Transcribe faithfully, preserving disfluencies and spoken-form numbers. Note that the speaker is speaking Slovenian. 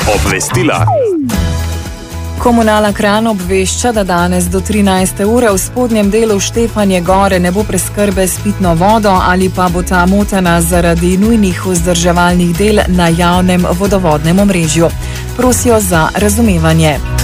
Obvestila. Komunala Kranj obvešča, da danes do trinajste ure v spodnjem delu Štefanje gore ne bo preskrbe s pitno vodo ali pa bo ta motena zaradi nujnih vzdrževalnih del na javnem vodovodnem omrežju. Prosijo za razumevanje.